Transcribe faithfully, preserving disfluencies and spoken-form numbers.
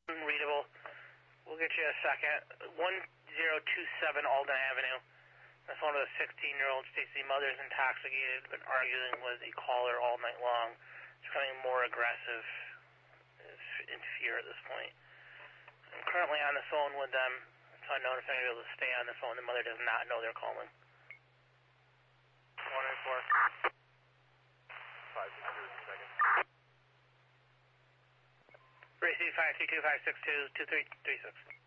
Readable. We'll get you a second. one zero two seven Alden Avenue. That's one of the sixteen-year-old Stacy mother's intoxicated, been arguing with a caller all night long. It's becoming more aggressive in fear at this point. I'm currently on the phone with them, so I know if I'm able to stay on the phone. The mother does not know they're calling. one eight four. five six two, second. Receive five two two five six two two three three six.